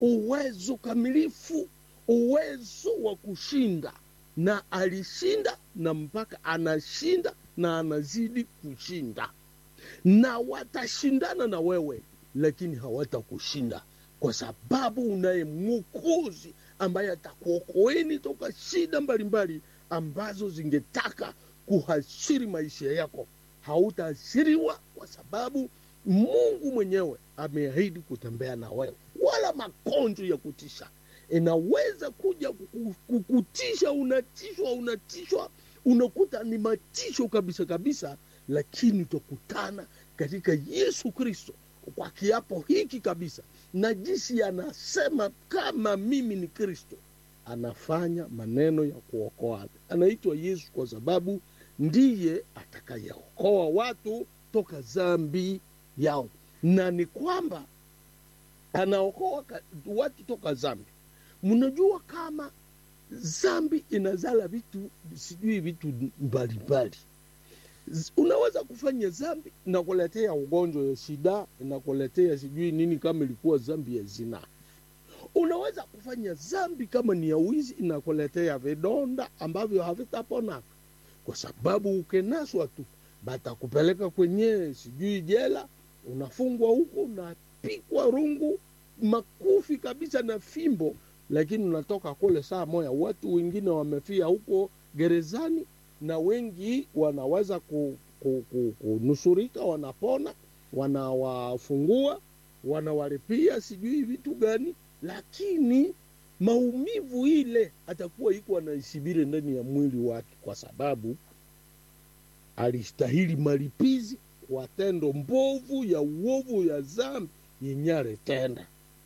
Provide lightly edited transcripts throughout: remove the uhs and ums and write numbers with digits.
uwezo kamilifu, uwezo wa kushinda, na alishinda na mpaka anashinda na anazidi kushinda. Na watashindana na wewe, lakini hawatakushinda, kwa sababu unaye Mwokozi ambaye atakuokoeni toka shida mbalimbali ambazo zingetaka kuhashiri maisha yako. Hautahashiriwa, kwa sababu Mungu mwenyewe ameahidi kutembea na wewe. Wala magonjwa ya kutisha inaweza kuja kukutisha, unatishwa, unakuta ni matisho kabisa kabisa, lakini utakutana katika Yesu Kristo kwa kiapo hiki kabisa, na jinsi anasema kama mimi ni Kristo, anafanya maneno ya kuokoa. Anaitwa Yesu kwa sababu ndiye atakayeokoa watu toka dhambi yao, na ni kwamba anaokoa watu toka dhambi. Mnajua kama dhambi inazala vitu mbalimbali. Unaweza kufanya dhambi na kuletea ugonjwa ya shida, na kuletea sijui nini, kama ilikuwa dhambi ya zina. Unaweza kufanya dhambi kama ni ya wizi, na kuletea vidonda ambavyo havitapona, kwa sababu ukenaswa tu batakupeleka kwenye sijui jela, unafungwa huko, unapikwa rungu makufi kabisa na fimbo, lakini unatoka kule saa moja. Watu wengine wamefia huko gerezani, na wengi wanaweza kunusurika, wanapona, wanawafungua, wanawalipia sijui vitu gani, lakini maumivu ile atakuwa iko anaisibiri ndani ya mwili wake, kwa sababu alistahili malipizi kwa tendo mbovu ya uovu ya dhambi yenye alitenda.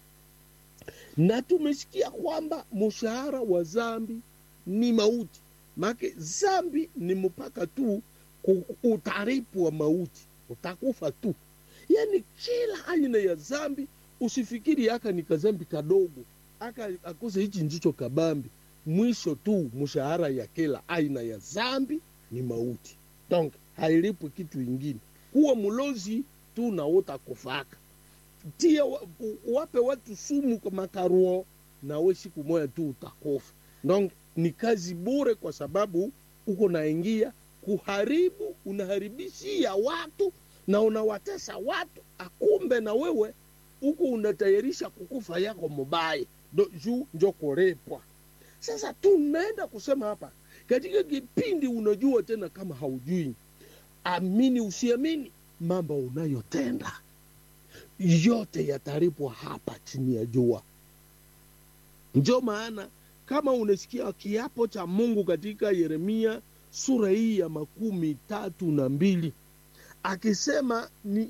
Na tumesikia kwamba mshahara wa dhambi ni mauti. Maana dhambi ni mpaka tu utaripu wa mauti, utakufa tu. Yani kila aina ya dhambi, usifikiri aka ni kazambi kadogo, aka akose hichi ndicho kabambi. Mwisho tu mshahara ya kila aina ya dhambi ni mauti. Donc hailipu kitu ingine. Kuwa mulozi tu na utakufaka. Tia wape watu sumu kwa makaruo, na we siku moja tu utakufa. Donc ni kazi bure, kwa sababu uko naingia kuharibu, unaharibishia watu na unawatesa watu, akumbe na wewe uko unatayarisha kukufa yako mubaya. Juu njo kurepwa. Sasa tunaenda kusema hapa katika kipindi, unajua tena kama haujui, amini usiamini, mambo unayotenda yote yataripwa hapa chini ya jua. Ndio maana kama unasikia kiapo cha Mungu katika Yeremia sura hii ya 32, akisema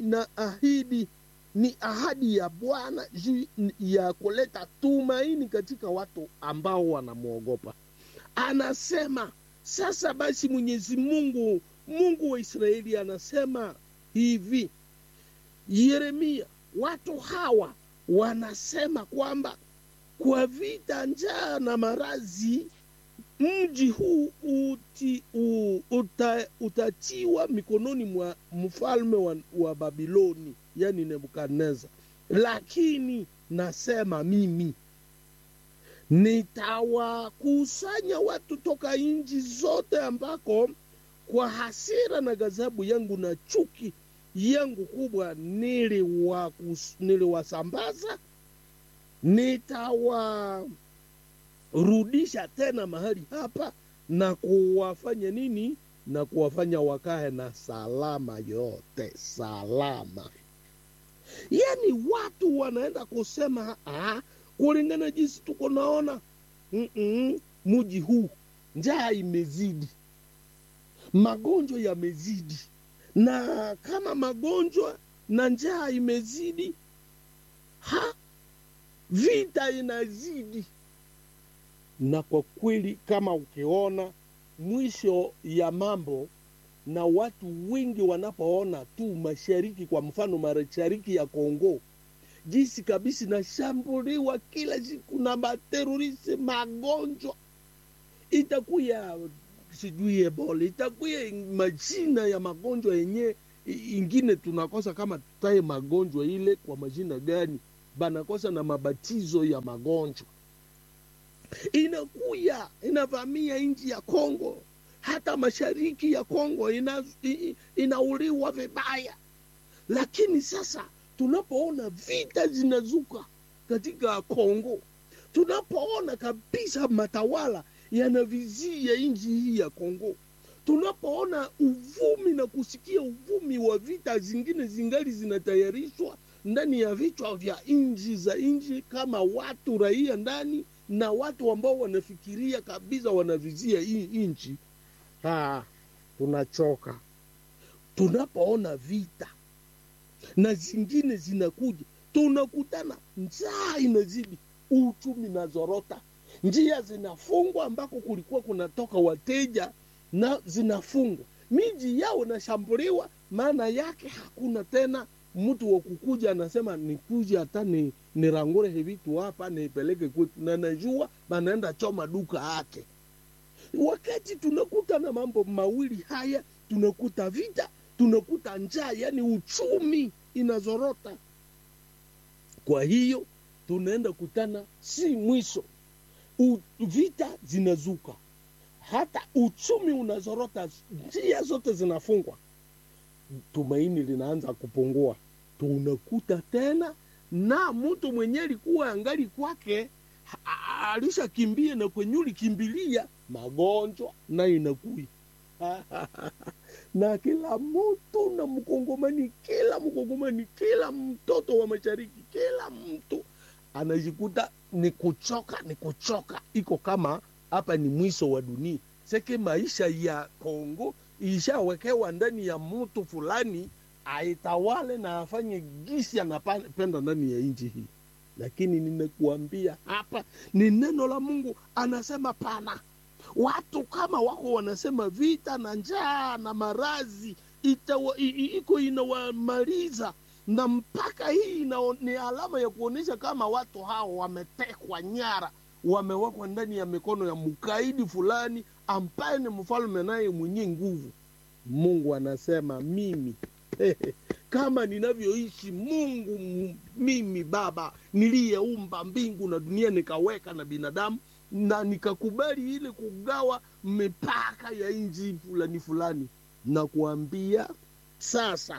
ni ahadi ya Bwana ya kuleta tumaini katika watu ambao wanamuogopa. Anasema sasa basi Mwenyezi Mungu, Mungu wa Israeli, anasema hivi, Yeremia, watu hawa wanasema kwamba kwa vita, njaa na maradhi, mji huu utatiwa mikononi mwa mfalme wa Babiloni, yani Nebukadneza. Lakini nasema mimi nitawakusanya watu toka nchi zote ambako kwa hasira na ghadhabu yangu na chuki yangu kubwa niliwasambaza. Nitawarudisha tena mahali hapa na kuwafanya nini? Na kuwafanya wakae na salama yote, salama. Yani watu wanaenda kusema kulingana jinsi tuko naona mji huu njaa imezidi, magonjwa yamezidi, na kama magonjwa na njaa imezidi, vita inazidi. Na kwa kweli kama ukiona mwisho ya mambo, na watu wengi wanapoona tu mashariki, kwa mfano mashariki ya Kongo, jinsi kabisa na shambuliwa kila siku na materoristi, magonjwa itakuya sijui Ebola, itakuya majina ya magonjwa yenye ingine tunakosa kama tutaye magonjwa ile kwa majina gani. banakosa na mabatizo ya magonjwa. Inakuya inavamia nchi ya Kongo, hata mashariki ya Kongo inauliwa vibaya. Lakini sasa tunapoona vita zinazuka katika Kongo, tunapoona kabisa matawala yanavizia nchi hii ya Kongo, tunapoona uvumi na kusikia uvumi wa vita zingine zingali zinatayarishwa ndani ya vichwa vya nchi za nchi, kama watu raia ndani na watu ambao wanafikiria kabisa wanavizia hii nchi, tunachoka. Tunapoona vita na zingine zinakuja, tunakutana njaa inazidi, uchumi na zorota, njia zinafungwa ambako kulikuwa kunatoka wateja na zinafungwa, miji yao nashambuliwa. Maana yake hakuna tena mtu wa kukuja anasema nikuje hata nirangure hivi tu hapa nipeleke kwetu, na najua banaenda choma duka yake. Wakati tunakuta na mambo mawili haya, tunakuta vita, tunakuta njaa, yani uchumi inazorota. Kwa hiyo tunaenda kutana si mwisho, vita zinazuka, hata uchumi unazorota, njia zote zinafungwa, tumaini linaanza kupungua. Tunakuta tena na mtu mwenye alikuwa angali kwake alishakimbia na kwenye ulikimbilia, magonjwa na inakuja na kila mtu na Mkongomani, kila mtoto wa mashariki, kila mtu anajikuta ni kuchoka. Iko kama hapa ni mwisho wa dunia. Seke maisha ya Kongo ishawekewa ndani ya mtu fulani, aitawale na afanye gisi anapenda ndani ya nchi hii. Lakini nimekuambia hapa ni neno la Mungu, anasema pana. Watu kama wako wanasema vita na njaa na maradhi iko inawamaliza, na mpaka hii ni alama ya kuonesha kama watu hao wametekwa nyara, wamewekwa ndani ya mikono ya mkaidi fulani ambaye ni mfalme naye mwenye nguvu. Mungu anasema mimi kama ninavyoishi Mungu, mimi Baba niliyeumba mbingu na dunia, nikaweka na binadamu, na nikakubali ile kugawa mipaka ya nchi fulani, na kuambia sasa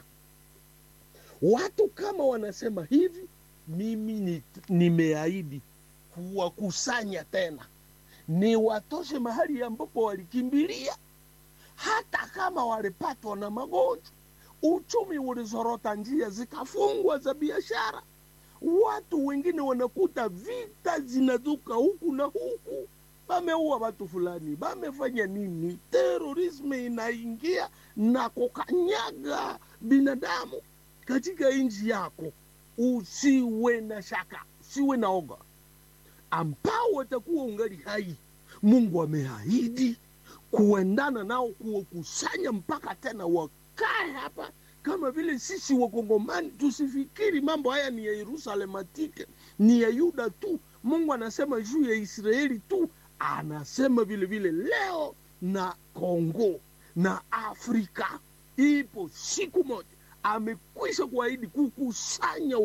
watu kama wanasema hivi, mimi nimeahidi kuwakusanya tena, ni watoshe mahali ambapo walikimbilia, hata kama walipatwa na magonjwa, uchumi ulizorota, njia zikafungwa za biashara. Watu wengine wanakuta vita zinazuka huku na huku, bameua watu fulani, bamefanya nini, terorisme inaingia na kukanyaga binadamu katika nchi yako. Usiwe na shaka, usiwe na oga, ambao watakuwa ungali hai, Mungu ameahidi kuendana nao, kuwakusanya mpaka tena wakae hapa. Kama vile sisi Wakongomani tusifikiri mambo haya ni ya Yerusalemantike, ni ya Yuda tu. Mungu anasema juu ya Israeli tu, anasema vile vile leo na Kongo na Afrika. Ipo siku moja amekwisha kuahidi kukusanya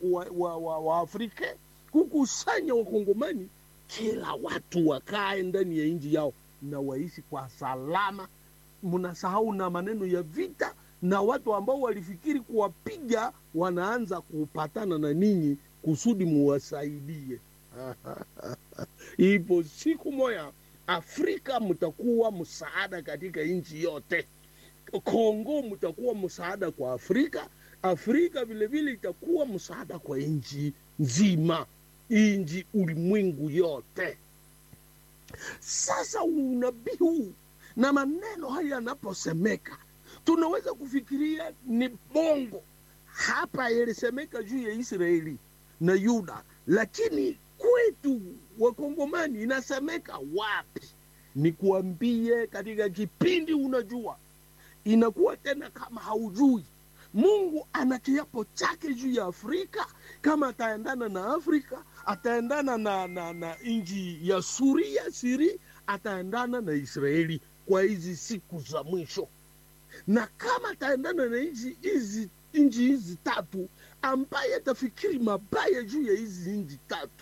wa Afrika, kukusanya Wakongomani, kila watu wakae ndani ya nchi yao na waishi kwa salama. Mnasahau na maneno ya vita, na watu ambao walifikiri kuwapiga wanaanza kupatana na ninyi kusudi muwasaidie. Ipo siku moja Afrika mtakuwa msaada katika nchi yote. Kongo mtakuwa msaada kwa Afrika, Afrika vile vile itakuwa msaada kwa nchi nzima, nchi ulimwengu yote. Sasa unabii huu na maneno haya yanaposemeka, tunaweza kufikiria ni bongo. Hapa yalisemeka juu ya Israeli na Yuda, lakini kwetu Wakongomani inasemeka wapi? Nikuambie, katika kipindi unajua, inakuwa tena kama haujui. Mungu ana kiapo chake juu ya Afrika. Kama ataendana na Afrika, ataendana na nchi ya Siri, ataendana na Israeli kwa hizi siku za mwisho. Na kama ataendana na nchi hizi nchi hizi tatu ambaye atafikiri mabaya juu ya hizi nchi tatu,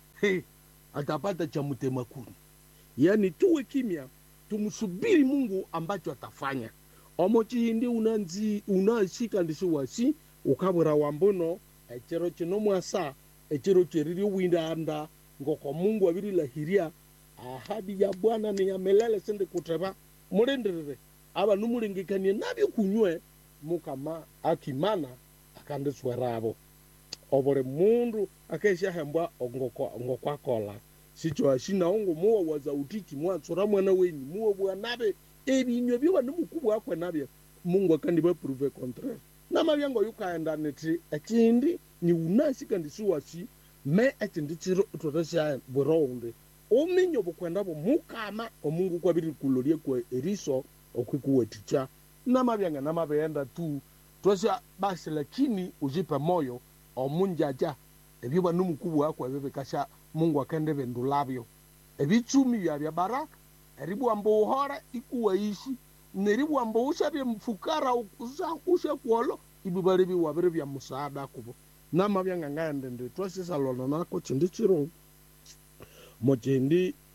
atapata cha mtema kuni. Yani tuwe kimya, tumsubiri Mungu ambacho atafanya. Omochihindi unashika ndisi wasi ukabura wambono echero chino mwasa echero cheriri windanda ngoko Mungu abiri lahiria ahadi ya Bwana ni ya melele sende kuteba murenderere aba numurengekanie nabyo kunywe mukama akimana akande swerabo obore mundu akesha hembwa ngoko akola sicho ashina ongo muwa waza utiki mwatsora mwana wenyi muwa bwanabe ebinywe byo banumukubwa akwe nabyo Mungu akandi ba prove contraire na mabyango yukaenda neti ekindi ni unashika ndisuwasi me ekindi chiro totosha buronde ominyo bukwenda bo mukama omungu kwabiri kulolie kwa eriso okwikuweticha na mabyanga na mabenda tu tosha basi, lakini ujipe moyo omunjaja ebyo banumukubwa akwe bebe kasha Mungu akende bendulabyo ebichumi bya baraka eribu ambo uhora ikuwaishi neribu ambo ushabye mfukara usha kuolo ibibari biwabere bya musaada kubo na mabyanga ngande ndi twasisa lona nako chindi chiro mochendi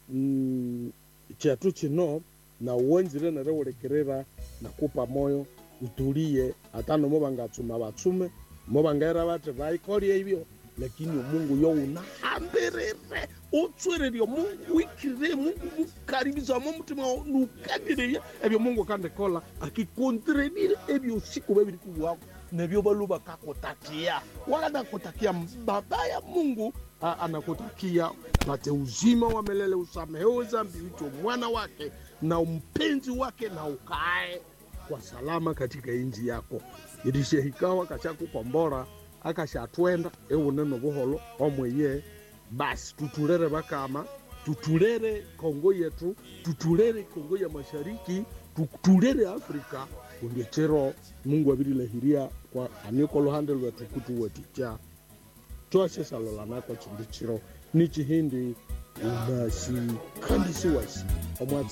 chatu chino na uwenzire na rewerekerera na kupa moyo utulie atano mobangatsuma batsume mobangera bate baikorie ibyo, lakini Mungu yo unahamberere utswereryo Mungu wikire Mungu mukaribiza mu mutima nukabire ebyo Mungu kande kola akikontribire ebyo siku babiri kuwako nebyo baluba kakotakia wala kotakia babaya. Mungu anakotakia pate uzima wa milele, usamehewe dhambi wito mwana wake na mpenzi wake na ukae kwa salama katika inji yako. Idishe hikawa kachaku kombora akashatwenda ewo neno buholo omweye basi tutulere bakama tutulere Kongo yetu tutulere Kongo ya Mashariki tutulere Afrika undechero Mungu abiri lahiria kwa amikolo handle wetu kutu weticha twashe salola nako chindechero ni chihindi unasi kandi siwasi